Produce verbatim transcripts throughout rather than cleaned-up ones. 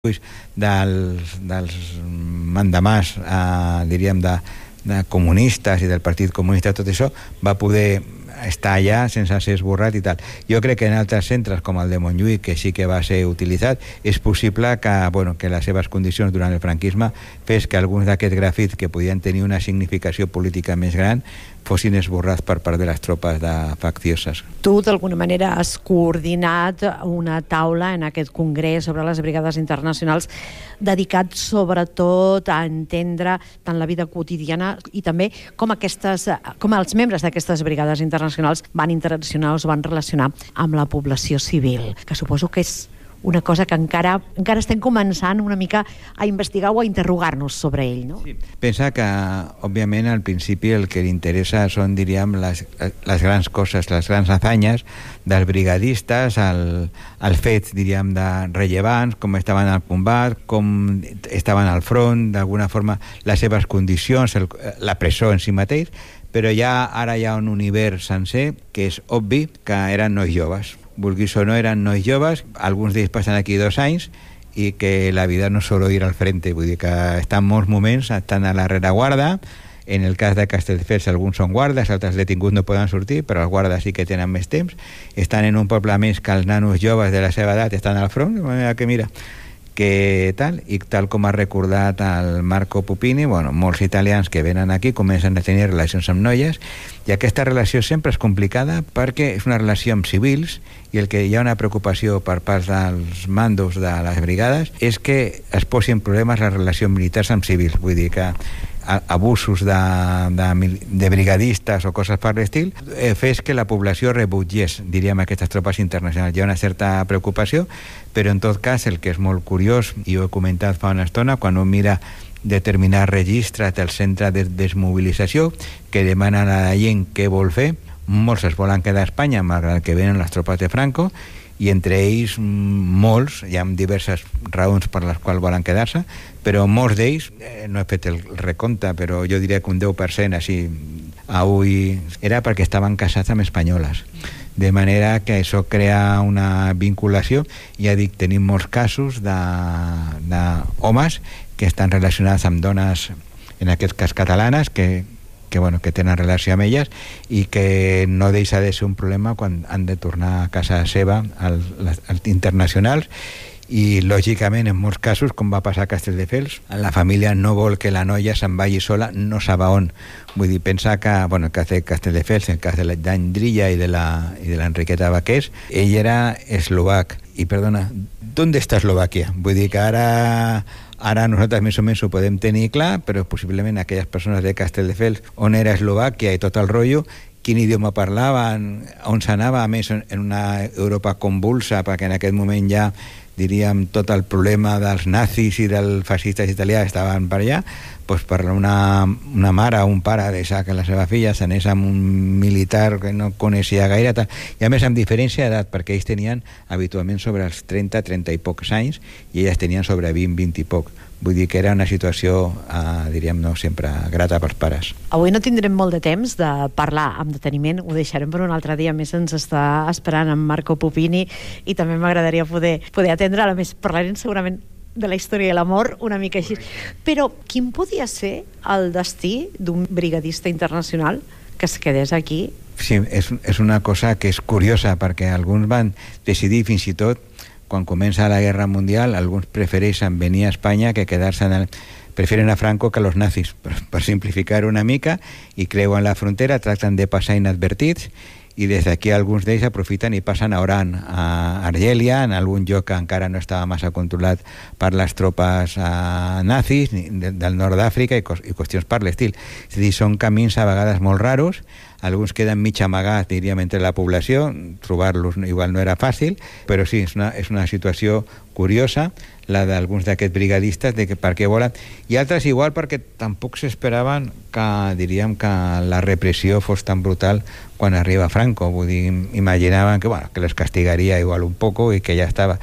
dels, dels mandamàs, eh, diríem, de, de comunistes i del Partit Comunista, tot això va poder estar allà sense ser esborrat i tal. Jo crec que en altres centres com el de Montjuïc, que sí que va ser utilitzat, és possible que, bueno, que les seves condicions durant el franquisme fes que alguns d'aquests grafits que podien tenir una significació política més gran fossin esborrats per part de les tropes de faccioses. Tu, d'alguna manera, has coordinat una taula en aquest congrés sobre les brigades internacionals dedicat sobretot a entendre tant la vida quotidiana i també com, aquestes, com els membres d'aquestes brigades internacionals van interaccionar o es van relacionar amb la població civil, que suposo que és una cosa que encara, encara estem començant una mica a investigar o a interrogar-nos sobre ell, no? Sí. Pensa que, òbviament, al principi el que li interessa són, diríem, les, les grans coses, les grans hazañas dels brigadistes, el, el fets, diríem, de rellevants, com estaven al combat, com estaven al front, d'alguna forma, les seves condicions, el, la presó en si mateix, però ja ara hi ha un univers sencer que és obvi que eren nois joves. Vulguis o no, eren nois joves, alguns d'ells passen aquí dos anys i que la vida no és solo ir al frente, vull dir que estan molts moments, estan a la rereguarda. En el cas de Castelldefels alguns són guardes, altres detinguts no poden sortir, però els guardes sí que tenen més temps, estan en un poble més que els nanos joves de la seva edat estan al front, de manera que mira que tal, i tal com ha recordat el Marco Pupini, bueno, molts italians que venen aquí comencen a tenir relacions amb noies, i aquesta relació sempre és complicada perquè és una relació amb civils, i el que hi ha una preocupació per part dels mandos de les brigades és que es posi en problemes la relació militars amb civils, vull dir que abusos de, de, de brigadistes o coses per l'estil, eh, fes que la població rebutgés, diríem, aquestes tropes internacionals. Hi ha una certa preocupació, però en tot cas el que és molt curiós, i ho he comentat fa una estona, quan un mira determinats registres del centre de desmobilització que demanen a la gent què vol fer, molts es volen quedar a Espanya malgrat que venen les tropes de Franco, i entre ells molts, hi ha diverses raons per les quals volen quedar-se, però molts d'ells, eh, no he fet el recompte, però jo diria que un deu per cent així, avui, era perquè estaven casats amb espanyoles. De manera que això crea una vinculació, ja dic, tenim molts casos d'homes que estan relacionats amb dones, en aquest cas catalanes, que que, bueno, que tenen relació amb elles i que no deixa de ser un problema quan han de tornar a casa seva als, als internacionals, i lògicament en molts casos, com va passar a Castelldefels, la família no vol que la noia se'n vagi sola, no sap on. Vull dir, pensa que, bueno, el cas de Castelldefels, el cas de l'Andrilla i de la i de l'Enriqueta Baqués, ell era eslovac, i perdona, ¿dónde està Eslovàquia? Vull dir que ara Ara nosaltres més o menys ho podem tenir clar, però possiblement aquelles persones de Castelldefels, on era Eslovàquia i tot el rotllo, quin idioma parlaven, on s'anava, a més en una Europa convulsa, perquè en aquest moment ja, diríem, tot el problema dels nazis i dels fascistes italians estaven per allà, doncs per una, una mare o un pare deixar que la seva filla s'anés amb un militar que no coneixia gaire, tal. I a més amb diferència d'edat, perquè ells tenien habitualment sobre els trenta, trenta i pocs anys, i elles tenien sobre vint, vint i poc. Vull dir que era una situació, eh, diríem, no sempre grata pels pares. Avui no tindrem molt de temps de parlar amb deteniment, ho deixarem per un altre dia, més ens està esperant en Marco Pupini, i també m'agradaria poder, poder atendre, a més parlarem segurament de la història de l'amor, una mica així. Però quin podia ser el destí d'un brigadista internacional que es quedés aquí? Sí, és, és una cosa que és curiosa, perquè alguns van decidir, fins i tot, quan comença la Guerra Mundial, alguns prefereixen venir a Espanya que quedar-se en el... Prefieren a Franco que a los nazis, per, per simplificar una mica, i creuen la frontera, tracten de passar inadvertits, i des d'aquí alguns d'ells aprofiten i passen a Oran, a Argèlia, en algun lloc que encara no estava massa controlat per les tropes eh, nazis de, del nord d'Àfrica, i, i qüestions per l'estil. És a dir, són camins a vegades molt raros, alguns queden mig amagats, diríem, entre la població, trobar-los igual no era fàcil, però sí, és una, és una situació curiosa, la d'alguns d'aquests brigadistes, de que per què volen, i altres igual perquè tampoc s'esperaven que, diríem, que la repressió fos tan brutal quan arriba Franco. Vull dir, imaginaven que, bueno, que les castigaria igual un poco i que ja estava,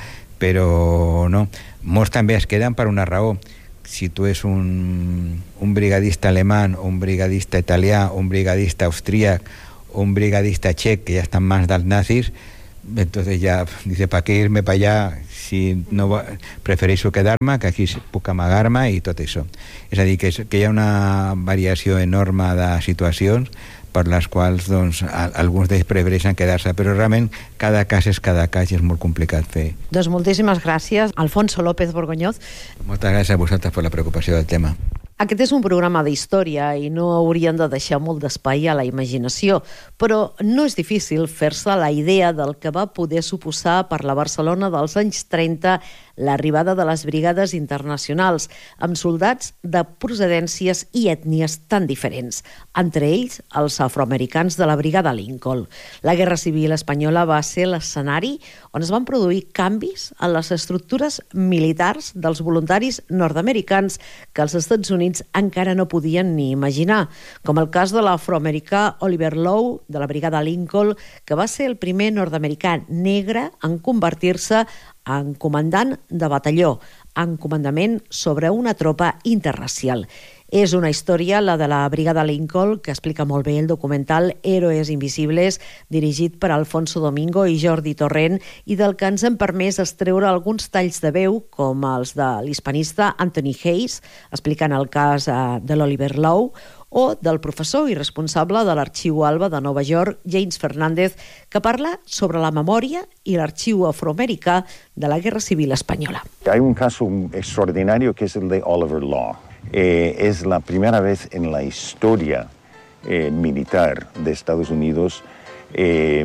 però no. Molts també es queden per una raó. Si tu és un, un brigadista alemán, un brigadista italià, un brigadista austríac, un brigadista txec, que ja estan mans dels nazis, entonces ya dice, ¿para qué irme para allá si no va, prefereixo quedar-me, que aquí puc amagar-me i tot això. És a dir, que, que hi ha una variació enorme de situacions per les quals doncs, alguns d'ells prefereixen quedar-se, però realment cada cas és cada cas i és molt complicat fer. Doncs moltíssimes gràcies, Alfonso López Borgoñoz. Moltes gràcies a vosaltres per la preocupació del tema. Aquest és un programa d'història i no haurien de deixar molt d'espai a la imaginació, però no és difícil fer-se la idea del que va poder suposar per la Barcelona dels anys trenta l'arribada de les brigades internacionals, amb soldats de procedències i ètnies tan diferents, entre ells els afroamericans de la brigada Lincoln. La Guerra Civil Espanyola va ser l'escenari on es van produir canvis en les estructures militars dels voluntaris nord-americans que els Estats Units encara no podien ni imaginar, com el cas de l'afroamericà Oliver Lowe, de la brigada Lincoln, que va ser el primer nord-americà negre en convertir-se en comandant de batalló, en comandament sobre una tropa interracial. És una història, la de la brigada Lincoln, que explica molt bé el documental Héroes Invisibles, dirigit per Alfonso Domingo i Jordi Torrent, i del que ens hem permès extreure alguns talls de veu, com els de l'hispanista Anthony Hayes, explicant el cas de l'Oliver Lowe, o del professor i responsable de l'Arxiu Alba de Nova York, James Fernández, que parla sobre la memòria i l'arxiu afroamericà de la Guerra Civil Espanyola. Hay un caso extraordinario que es el de Oliver Lowe. Eh, es la primera vez en la historia eh, militar de Estados Unidos eh,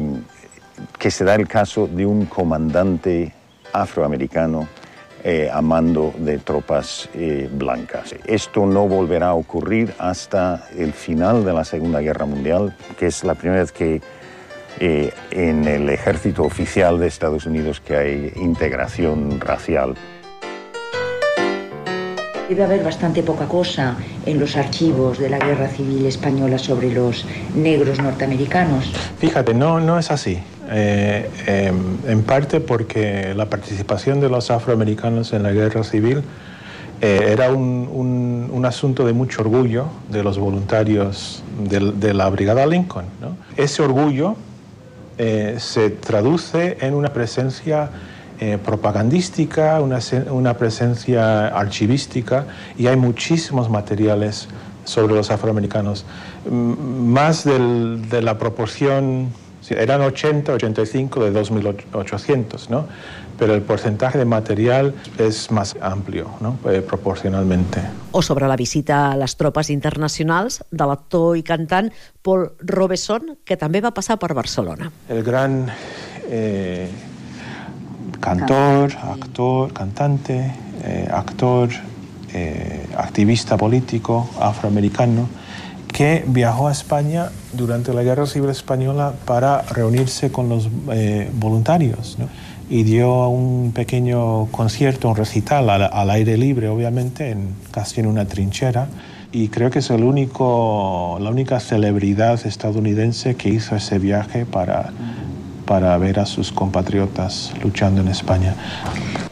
que se da el caso de un comandante afroamericano Eh, a mando de tropas eh, blancas. Esto no volverá a ocurrir hasta el final de la Segunda Guerra Mundial, que es la primera vez que eh, en el ejército oficial de Estados Unidos que hay integración racial. Debe haber bastante poca cosa en los archivos de la Guerra Civil Española sobre los negros norteamericanos. Fíjate, no, no es así. Eh, eh, en parte porque la participación de los afroamericanos en la Guerra Civil eh, era un, un, un asunto de mucho orgullo de los voluntarios de, de la Brigada Lincoln, ¿no? Ese orgullo eh, se traduce en una presencia Eh, propagandística, una, una presencia archivística, y hay muchísimos materiales sobre los afroamericanos. M- más del, de la proporción, eran ochenta, ochenta y cinco de dos mil ochocientos, ¿no? Pero el porcentaje de material es más amplio, ¿no? Eh, proporcionalmente. O sobre la visita a les tropes internacionals de l'actor i cantant Paul Robeson, que també va passar per Barcelona. El gran eh, cantor, actor, cantante, eh, actor, eh, activista político afroamericano que viajó a España durante la Guerra Civil Española para reunirse con los eh, voluntarios, ¿no? Y dio un pequeño concierto, un recital al, al aire libre, obviamente, en, casi en una trinchera. Y creo que es el único, la única celebridad estadounidense que hizo ese viaje para... para ver a sus compatriotas luchando en España.